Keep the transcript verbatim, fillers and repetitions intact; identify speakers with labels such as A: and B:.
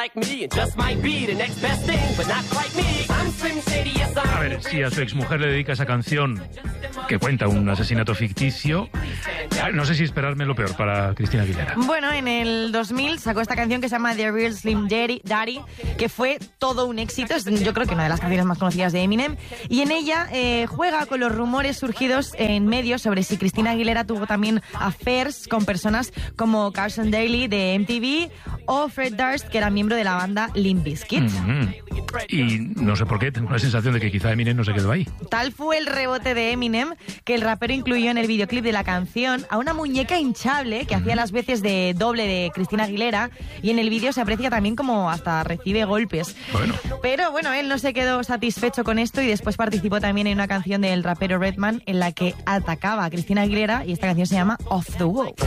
A: A ver, si a su exmujer le dedica esa canción que cuenta un asesinato ficticio, no sé si esperarme lo peor para Cristina Aguilera.
B: Bueno, en el dos mil sacó esta canción que se llama The Real Slim Daddy, Daddy, que fue todo un éxito, es yo creo que una de las canciones más conocidas de Eminem, y en ella eh, juega con los rumores surgidos en medios sobre si Cristina Aguilera tuvo también affairs con personas como Carson Daly de M T V o Fred Durst, que era miembro de la banda Limp Bizkit.
A: Mm-hmm. Y no sé por qué, tengo la sensación de que quizá Eminem no se quedó ahí.
B: Tal fue el rebote de Eminem que el rapero incluyó en el videoclip de la canción a una muñeca hinchable que hacía las veces de doble de Cristina Aguilera, y en el vídeo se aprecia también como hasta recibe golpes.
A: Bueno.
B: Pero bueno, él no se quedó satisfecho con esto y después participó también en una canción del rapero Redman en la que atacaba a Cristina Aguilera, y esta canción se llama Off the Wall.